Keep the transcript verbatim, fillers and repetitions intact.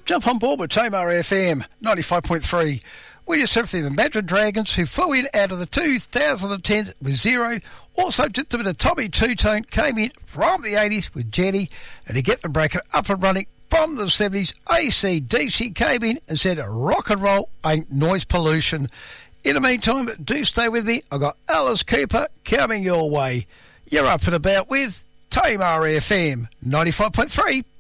Jump on board with Tamar F M ninety-five point three. We just heard from the Madrid Dragons, who flew in out of the two thousand ten with Zero. Also just a bit of Tommy Two-Tone came in from the eighties with Jenny. And to get the bracket up and running from the seventies, A C D C came in and said rock and roll ain't noise pollution. In the meantime, do stay with me. I've got Alice Cooper coming your way. You're up and about with Tamar F M ninety-five point three.